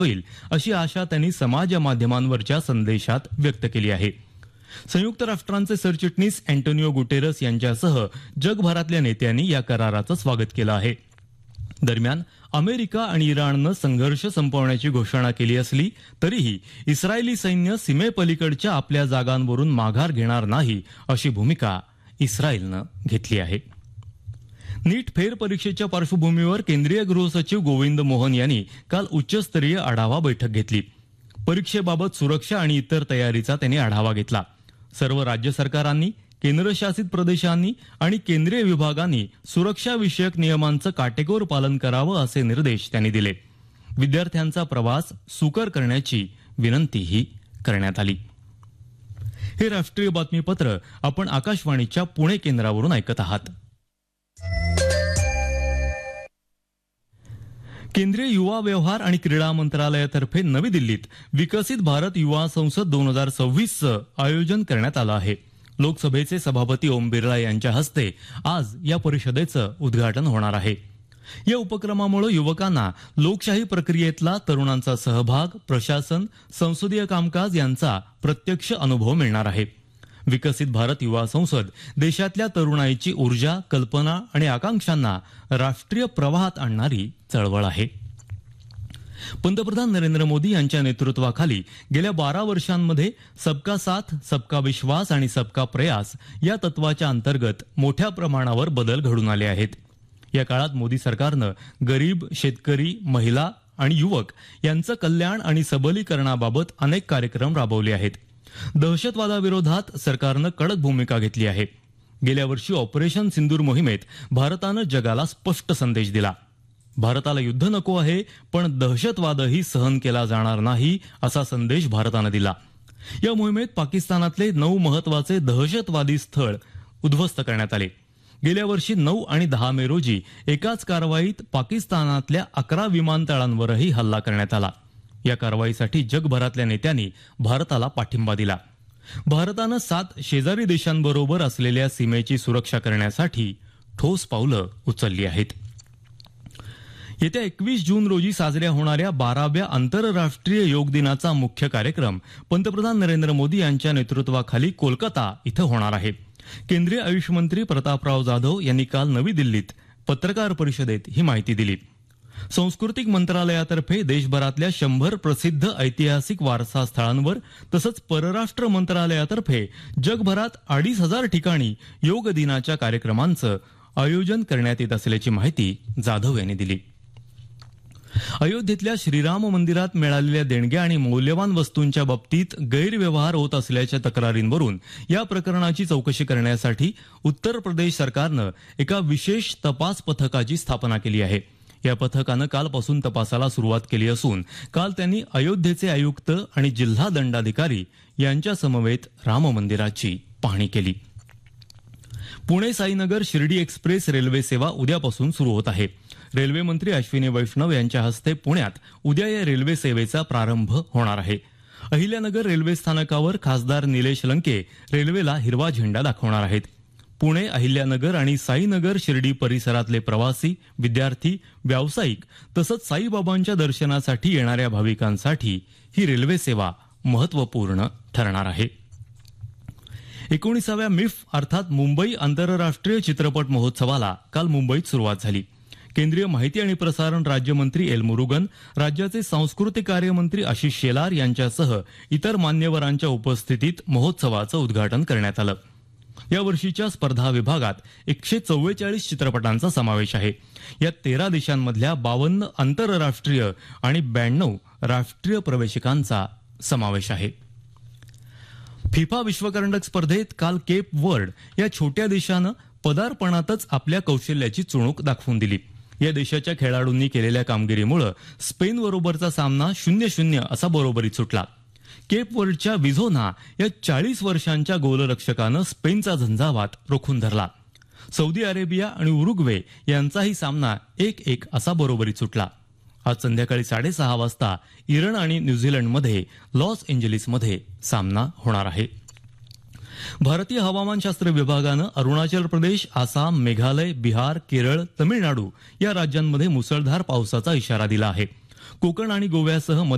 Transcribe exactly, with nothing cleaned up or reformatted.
होईल अशी आशा त्यांनी समाज माध्यमांवरच्या संदेशात व्यक्त केली आहे. संयुक्त राष्ट्रांचे सरचिटणीस अँटोनियो गुटेरस यांच्यासह जगभरातल्या नेत्यांनी या कराराचं स्वागत केलं आहे. दरम्यान अमेरिका आणि इराणनं संघर्ष संपवण्याची घोषणा केली असली तरीही इस्रायली सैन्य सीमेपलीकडच्या आपल्या जागांवरून माघार घेणार नाही अशी भूमिका इस्रायलनं घेतली आहे. नीट फेरपरीक्षेच्या पार्श्वभूमीवर केंद्रीय गृहसचिव गोविंद मोहन यांनी काल उच्चस्तरीय आढावा बैठक घेतली. परीक्षेबाबत सुरक्षा आणि इतर तयारीचा त्यांनी आढावा घेतला. सर्व राज्य सरकारांनी, केंद्रशासित प्रदेशांनी आणि केंद्रीय विभागांनी सुरक्षाविषयक नियमांचं काटेकोर पालन करावं असे निर्देश त्यांनी दिले. विद्यार्थ्यांचा प्रवास सुकर करण्याची विनंतीही करण्यात आली. हे राष्ट्रीय बातमीपत्र आपण आकाशवाणीच्या पुणे केंद्रावरून ऐकत आहात. केंद्रीय युवा व्यवहार आणि क्रीडा मंत्रालयातर्फे नवी दिल्लीत विकसित भारत युवा संसद दोन हजार सव्वीसचं आयोजन करण्यात आलं आहे. लोकसभेचे सभापती ओम बिर्ला यांच्या हस्ते आज या परिषदेचं उद्घाटन होणार आहे. या उपक्रमामुळे युवकांना लोकशाही प्रक्रियेतला तरुणांचा सहभाग, प्रशासन, संसदीय कामकाज यांचा प्रत्यक्ष अनुभव मिळणार आहे. विकसित भारत युवा संसद देशातल्या तरुणाईची ऊर्जा, कल्पना आणि आकांक्षांना राष्ट्रीय प्रवाहात आणणारी चळवळ आहे. पंतप्रधान नरेंद्र मोदी यांच्या नेतृत्वाखाली गेल्या बारा वर्षांमध्ये सबका साथ, सबका विश्वास आणि सबका प्रयास या तत्वाच्या अंतर्गत मोठ्या प्रमाणावर बदल घडून आले आहेत. या काळात मोदी सरकारनं गरीब, शेतकरी, महिला आणि युवक यांचं कल्याण आणि सबलीकरणाबाबत अनेक कार्यक्रम राबवले आहेत. दहशतवादाविरोधात सरकारनं कडक भूमिका घेतली आहे. गेल्या वर्षी ऑपरेशन सिंदूर मोहिमेत भारतानं जगाला स्पष्ट संदेश दिला. भारताला युद्ध नको आहे, पण दहशतवादही सहन केला जाणार नाही असा संदेश भारतानं दिला. या मोहिमेत पाकिस्तानातले नऊ महत्वाचे दहशतवादी स्थळ उद्ध्वस्त करण्यात आले. गेल्या वर्षी नऊ आणि दहा मे रोजी एकाच कारवाईत पाकिस्तानातल्या अकरा विमानतळांवरही हल्ला करण्यात आला. या कारवाईसाठी जगभरातल्या नेत्यांनी भारताला पाठिंबा दिला. भारतानं सात शेजारी देशांबरोबर असलेल्या सीमेची सुरक्षा करण्यासाठी ठोस पावलं उचलली आहेत. येत्या एकवीस जून रोजी साजऱ्या होणाऱ्या बाराव्या आंतरराष्ट्रीय योग दिनाचा मुख्य कार्यक्रम पंतप्रधान नरेंद्र मोदी यांच्या नेतृत्वाखाली कोलकाता इथं होणार आहे. केंद्रीय आयुष मंत्री प्रतापराव जाधव यांनी काल नवी दिल्लीत पत्रकार परिषदेत ही माहिती दिली. सांस्कृतिक मंत्रालयातर्फे देशभरातल्या शंभर प्रसिद्ध ऐतिहासिक वारसा स्थळांवर तसंच परराष्ट्र मंत्रालयातर्फे जगभरात अडीच हजार ठिकाणी योग दिनाच्या कार्यक्रमांचं आयोजन करण्यात येत असल्याची माहिती जाधव यांनी दिली. अयोध्येतल्या श्रीराम मंदिरात मिळालेल्या देणग्या आणि मौल्यवान वस्तूंच्या बाबतीत गैरव्यवहार होत असल्याच्या तक्रारींवरून या प्रकरणाची चौकशी करण्यासाठी उत्तर प्रदेश सरकारनं एका विशेष तपास पथकाची स्थापना केली आहे. या पथकानं कालपासून तपासाला सुरुवात केली असून काल त्यांनी अयोध्येचे आयुक्त आणि जिल्हा दंडाधिकारी यांच्या समवेत राम मंदिराची पाहणी केली. पुणे साईनगर शिर्डी एक्सप्रेस रेल्वे सेवा उद्यापासून सुरू होत आहे. रेल्वे मंत्री अश्विनी वैष्णव यांच्या हस्ते पुण्यात उद्या या रेल्वे सेवेचा प्रारंभ होणार आहे. अहिल्यानगर रेल्वे स्थानकावर खासदार निलेश लंके रेल्वेला हिरवा झेंडा दाखवणार आहेत. पुणे, अहिल्यानगर आणि साईनगर शिर्डी परिसरातले प्रवासी, विद्यार्थी, व्यावसायिक तसंच साईबाबांच्या दर्शनासाठी येणाऱ्या भाविकांसाठी ही रेल्वे सेवा महत्वपूर्ण ठरणार आहे. एकोणीसाव्या मिफ अर्थात मुंबई आंतरराष्ट्रीय चित्रपट महोत्सवाला काल मुंबईत सुरुवात झाली. केंद्रीय माहिती आणि प्रसारण राज्यमंत्री एल मुरुगन, राज्याचे सांस्कृतिक कार्यमंत्री आशिष शेलार यांच्यासह इतर मान्यवरांच्या उपस्थितीत महोत्सवाचं उद्घाटन करण्यात आलं. या वर्षीच्या स्पर्धा विभागात एकशे चव्वेचाळीस चित्रपटांचा समावेश आहे. यात तेरा देशांमधल्या बावन्न आंतरराष्ट्रीय आणि ब्याण्णव राष्ट्रीय प्रवेशिकांचा समावेश आहे. फिफा विश्वकरंडक स्पर्धेत काल केप वर्ड या छोट्या देशानं पदार्पणातच आपल्या कौशल्याची चुणूक दाखवून दिली. या देशाच्या खेळाडूंनी केलेल्या कामगिरीमुळे स्पेनबरोबरचा सामना शून्य शून्य असा बरोबरीत सुटला. केप वर्डच्या विझोना या चाळीस वर्षांच्या गोलरक्षकानं स्पेनचा झंझावात रोखून धरला. सौदी अरेबिया आणि उरुग्वे यांचाही सामना एक एक असा बरोबरीत सुटला. आज संध्याकाळी साडेसहा वाजता इराण आणि न्यूझीलंडमध्ये लॉस एंजलिसमध्ये सामना होणार आहे. भारतीय हवामानशास्त्र विभागानं अरुणाचल प्रदेश, आसाम, मेघालय, बिहार, केरळ, तमिळनाडू या राज्यांमध्ये मुसळधार पावसाचा इशारा दिला आहे. कोकण आणि गोव्यासह